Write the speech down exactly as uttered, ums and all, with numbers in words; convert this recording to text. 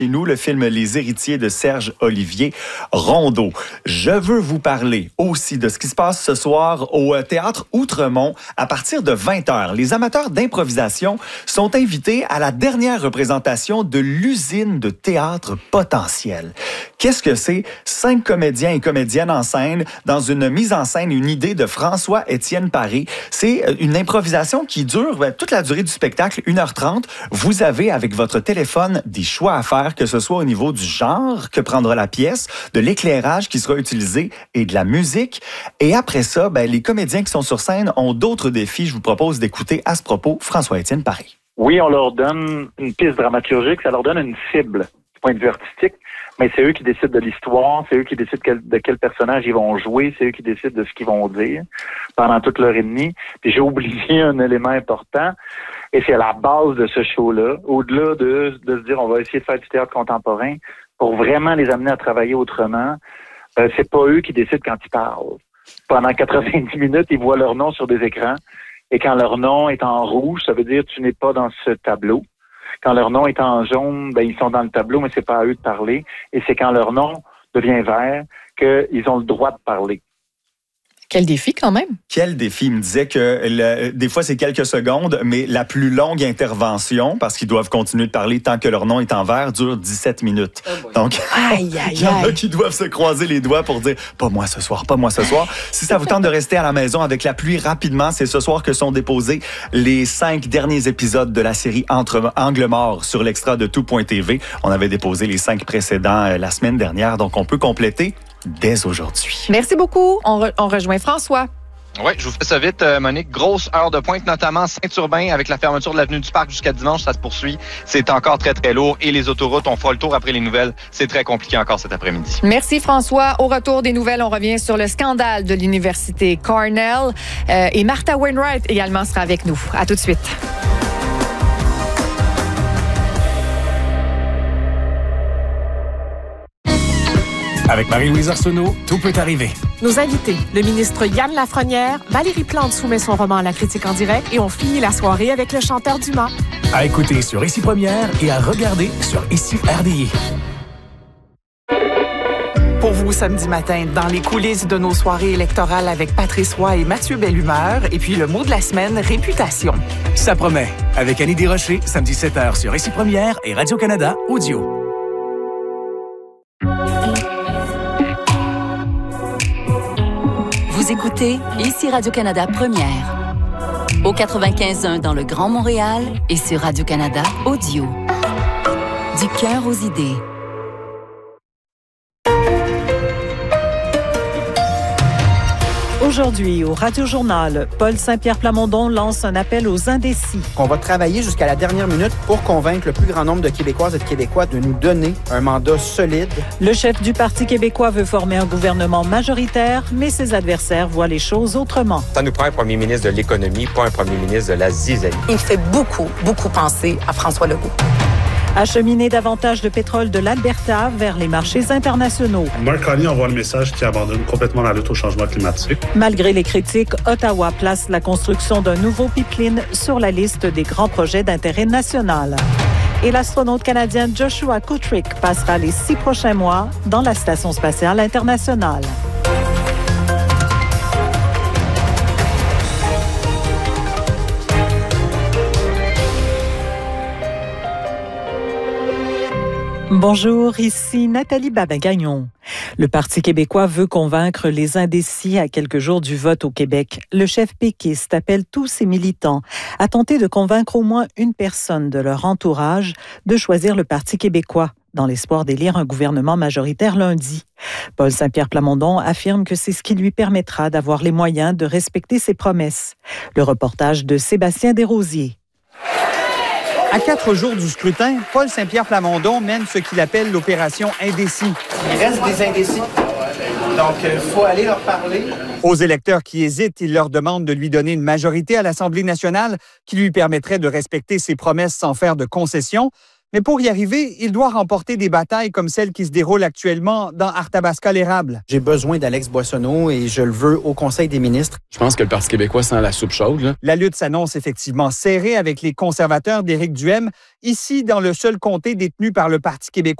Et nous, le film Les Héritiers de Serge Olivier Rondeau. Je veux vous parler aussi de ce qui se passe ce soir au Théâtre Outremont à partir de vingt heures. Les amateurs d'improvisation sont invités à la dernière représentation de l'usine de théâtre potentiel. Qu'est-ce que c'est? Cinq comédiens et comédiennes en scène dans une mise en scène, une idée de François-Étienne Paré. C'est une improvisation qui dure ben, toute la durée du spectacle, une heure trente. Vous avez avec votre téléphone des choix à faire, que ce soit au niveau du genre que prendra la pièce, de l'éclairage qui sera utilisé et de la musique. Et après ça, ben, les comédiens qui sont sur scène ont d'autres défis. Je vous propose d'écouter à ce propos François-Étienne Paré. Oui, on leur donne une piste dramaturgique, ça leur donne une cible du point de vue artistique, mais c'est eux qui décident de l'histoire, c'est eux qui décident quel, de quel personnage ils vont jouer, c'est eux qui décident de ce qu'ils vont dire pendant toute l'heure et demie. Puis j'ai oublié un élément important, et c'est à la base de ce show-là, au-delà de, de se dire on va essayer de faire du théâtre contemporain, pour vraiment les amener à travailler autrement, euh, c'est pas eux qui décident quand ils parlent. Pendant quatre-vingt-dix minutes, ils voient leur nom sur des écrans, et quand leur nom est en rouge, ça veut dire tu n'es pas dans ce tableau. Quand leur nom est en jaune, ben ils sont dans le tableau, mais c'est pas à eux de parler. Et c'est quand leur nom devient vert qu'ils ont le droit de parler. Quel défi quand même. Quel défi. Il me disait que le, des fois, c'est quelques secondes, mais la plus longue intervention, parce qu'ils doivent continuer de parler tant que leur nom est en vert, dure dix-sept minutes. Oh Donc, aïe, aïe, il y en a qui doivent se croiser les doigts pour dire « pas moi ce soir, pas moi ce soir ». Si ça vous tente de rester à la maison avec la pluie rapidement, c'est ce soir que sont déposés les cinq derniers épisodes de la série Entre Angle Mort sur l'extra de tout point t v. On avait déposé les cinq précédents euh, la semaine dernière, donc on peut compléter dès aujourd'hui. Merci beaucoup. On, re- on rejoint François. Oui, je vous fais ça vite, euh, Monique. Grosse heure de pointe, notamment Saint-Urbain, avec la fermeture de l'avenue du Parc jusqu'à dimanche, ça se poursuit. C'est encore très, très lourd. Et les autoroutes, on fera le tour après les nouvelles. C'est très compliqué encore cet après-midi. Merci, François. Au retour des nouvelles, on revient sur le scandale de l'Université Cornell. Euh, et Martha Wainwright également sera avec nous. À tout de suite. Avec Marie-Louise Arsenault, tout peut arriver. Nos invités, le ministre Yann Lafrenière, Valérie Plante soumet son roman à la critique en direct et on finit la soirée avec le chanteur Dumas. À écouter sur Ici Première et à regarder sur Ici R D I. Pour vous, samedi matin, dans les coulisses de nos soirées électorales avec Patrice Roy et Mathieu Bellumeur, et puis le mot de la semaine, réputation. Ça promet. Avec Annie Desrochers, samedi sept heures sur Ici Première et Radio-Canada Audio. Vous écoutez Ici Radio-Canada Première. Au quatre-vingt-quinze point un dans le Grand Montréal et sur Radio-Canada Audio. Du cœur aux idées. Aujourd'hui, au Radio-Journal, Paul Saint-Pierre Plamondon lance un appel aux indécis. On va travailler jusqu'à la dernière minute pour convaincre le plus grand nombre de Québécoises et de Québécois de nous donner un mandat solide. Le chef du Parti québécois veut former un gouvernement majoritaire, mais ses adversaires voient les choses autrement. Ça nous prend un premier ministre de l'économie, pas un premier ministre de la zizanie. Il fait beaucoup, beaucoup penser à François Legault. Acheminer davantage de pétrole de l'Alberta vers les marchés internationaux. Mark Carney envoie le message qui abandonne complètement la lutte au changement climatique. Malgré les critiques, Ottawa place la construction d'un nouveau pipeline sur la liste des grands projets d'intérêt national. Et l'astronaute canadien Joshua Kutrick passera les six prochains mois dans la Station spatiale internationale. Bonjour, ici Nathalie Babin-Gagnon. Le Parti québécois veut convaincre les indécis à quelques jours du vote au Québec. Le chef péquiste appelle tous ses militants à tenter de convaincre au moins une personne de leur entourage de choisir le Parti québécois dans l'espoir d'élire un gouvernement majoritaire lundi. Paul Saint-Pierre Plamondon affirme que c'est ce qui lui permettra d'avoir les moyens de respecter ses promesses. Le reportage de Sébastien Desrosiers. À quatre jours du scrutin, Paul Saint-Pierre Plamondon mène ce qu'il appelle l'opération indécis. Il reste des indécis. Donc, il faut aller leur parler. Aux électeurs qui hésitent, il leur demande de lui donner une majorité à l'Assemblée nationale qui lui permettrait de respecter ses promesses sans faire de concessions. Mais pour y arriver, il doit remporter des batailles comme celle qui se déroule actuellement dans Arthabasca-l'Érable. J'ai besoin d'Alex Boissonneau et je le veux au Conseil des ministres. Je pense que le Parti québécois sent la soupe chaude. Là. La lutte s'annonce effectivement serrée avec les conservateurs d'Éric Duhaime, ici dans le seul comté détenu par le Parti québécois.